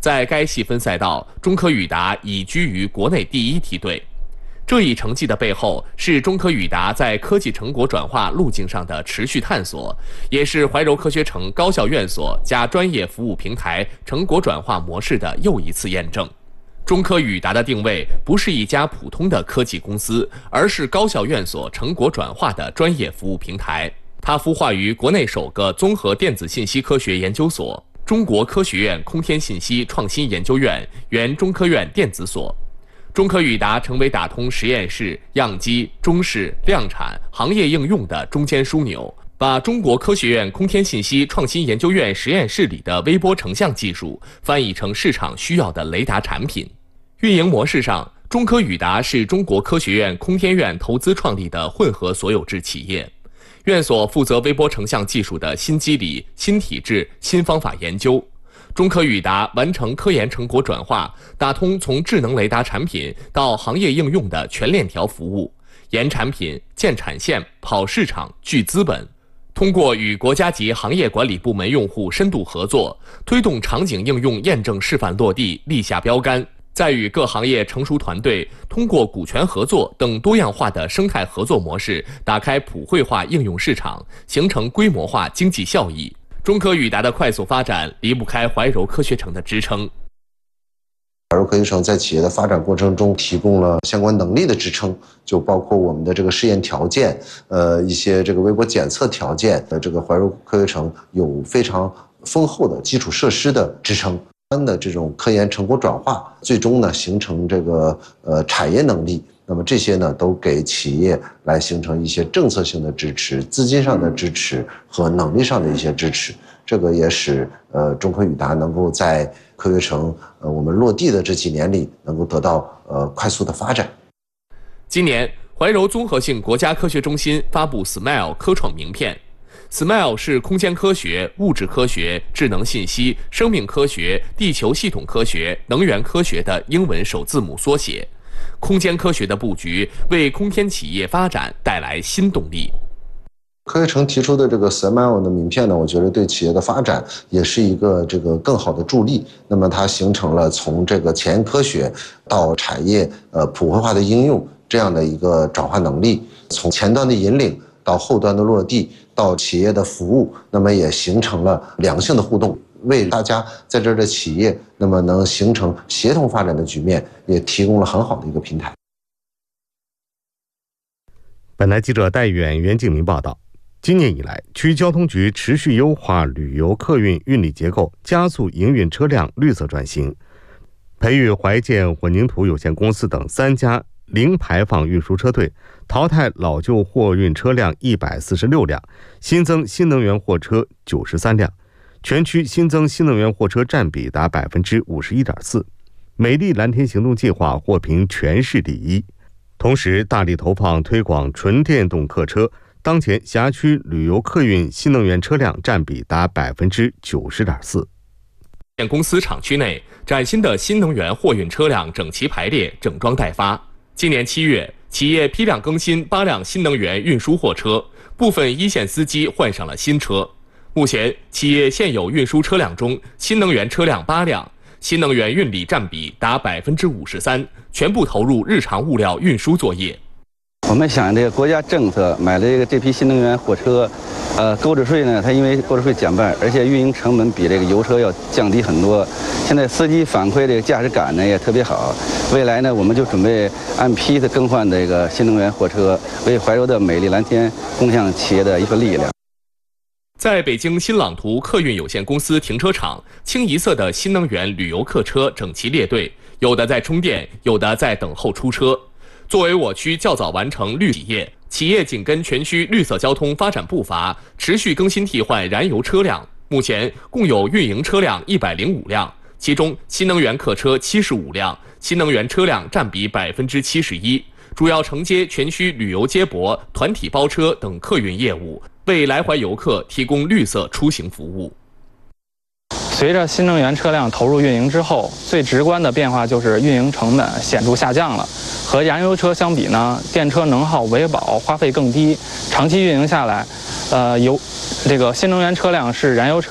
在该细分赛道，中科宇达已居于国内第一梯队。这一成绩的背后是中科宇达在科技成果转化路径上的持续探索，也是怀柔科学城高校院所加专业服务平台成果转化模式的又一次验证。中科宇达的定位不是一家普通的科技公司，而是高校院所成果转化的专业服务平台。它孵化于国内首个综合电子信息科学研究所——中国科学院空天信息创新研究院，原中科院电子所。中科宇达成为打通实验室、样机、中试、量产、行业应用的中间枢纽，把中国科学院空天信息创新研究院实验室里的微波成像技术翻译成市场需要的雷达产品。运营模式上，中科宇达是中国科学院空天院投资创立的混合所有制企业，院所负责微波成像技术的新机理、新体制、新方法研究。中科宇达完成科研成果转化，打通从智能雷达产品到行业应用的全链条服务，研产品、建产线、跑市场、聚资本。通过与国家级行业管理部门用户深度合作，推动场景应用验证示范落地，立下标杆，再与各行业成熟团队通过股权合作等多样化的生态合作模式，打开普惠化应用市场，形成规模化经济效益。中科宇达的快速发展离不开怀柔科学城的支撑。 怀柔科学城在企业的发展过程中提供了相关能力的支撑，就包括我们的这个试验条件，一些这个微波检测条件，这个怀柔科学城有非常丰厚的基础设施的支撑。的这种科研成果转化，最终呢形成这个产业能力。那么这些呢都给企业来形成一些政策性的支持、资金上的支持和能力上的一些支持。这个也使中科宇达能够在科学城我们落地的这几年里能够得到快速的发展。 今年，怀柔综合性国家科学中心发布 SMILE 科创名片。SMILE 是空间科学、物质科学、智能信息、生命科学、地球系统科学、能源科学的英文首字母缩写。空间科学的布局为空天企业发展带来新动力。 科学城提出的这个 SMILE 的名片呢，我觉得对企业的发展也是一个这个更好的助力。那么它形成了从这个前沿科学到产业普惠化的应用这样的一个转化能力，从前端的引领到后端的落地，到企业的服务，那么也形成了良性的互动，为大家在这儿的企业那么能形成协同发展的局面，也提供了很好的一个平台。 本台记者戴远、袁敬明报道。今年以来，区交通局持续优化旅游客运运力结构，加速营运车辆绿色转型，培育怀建混凝土有限公司等3家零排放运输车队，淘汰老旧货运车辆146辆，新增新能源货车93辆，全区新增新能源货车占比达51.4%。美丽蓝天行动计划获评全市第1。同时，大力投放推广纯电动客车，当前辖区旅游客运新能源车辆占比达90.4%。 公司厂区内崭新的新能源货运车辆整齐排列，整装待发。今年7月，企业批量更新8辆新能源运输货车，部分一线司机换上了新车。目前，企业现有运输车辆中，新能源车辆8辆，新能源运力占比达53%，全部投入日常物料运输作业。 我们想这个国家政策买了这批新能源货车，购置税呢，它因为购置税减半，而且运营成本比这个油车要降低很多。现在司机反馈这个驾驶感呢也特别好。未来呢，我们就准备按批次更换这个新能源货车，为怀柔的美丽蓝天共享企业的一份力量。 在北京新朗图客运有限公司停车场，清一色的新能源旅游客车整齐列队，有的在充电，有的在等候出车。作为我区较早完成绿企业，企业紧跟全区绿色交通发展步伐，持续更新替换燃油车辆。目前共有运营车辆105辆，其中新能源客车75辆，新能源车辆占比71%，主要承接全区旅游接驳、团体包车等客运业务，为来怀游客提供绿色出行服务。 随着新能源车辆投入运营之后，最直观的变化就是运营成本显著下降了。和燃油车相比呢，电车能耗维保花费更低，长期运营下来，这个新能源车辆是燃油车